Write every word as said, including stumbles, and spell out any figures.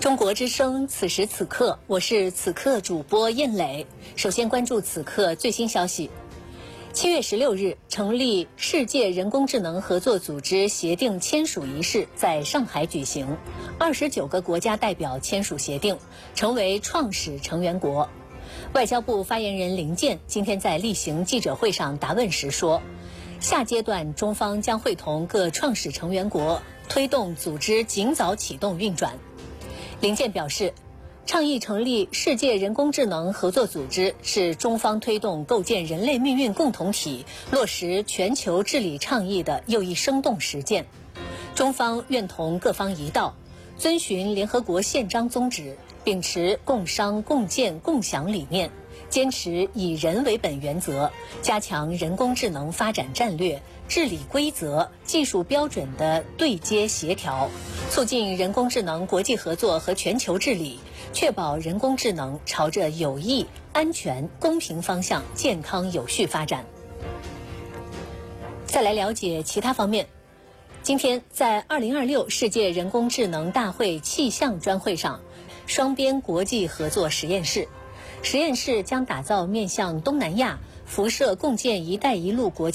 中国之声，此时此刻，我是此刻主播燕磊。首先关注此刻最新消息。七月十六日，成立世界人工智能合作组织协定签署仪式在上海举行，二十九个国家代表签署协定，成为创始成员国。外交部发言人林健今天在例行记者会上答问时说，下阶段中方将会同各创始成员国推动组织尽早启动运转。林健表示，倡议成立世界人工智能合作组织是中方推动构建人类命运共同体、落实全球治理倡议的又一生动实践。中方愿同各方一道，遵循联合国宪章宗旨，秉持共商共建共享理念，坚持以人为本原则，加强人工智能发展战略、治理规则、技术标准的对接协调，促进人工智能国际合作和全球治理，确保人工智能朝着有益、安全、公平方向健康有序发展。再来了解其他方面。今天在二零二六世界人工智能大会气象专会上，双边国际合作实验室实验室将打造面向东南亚、辐射共建“一带一路”国家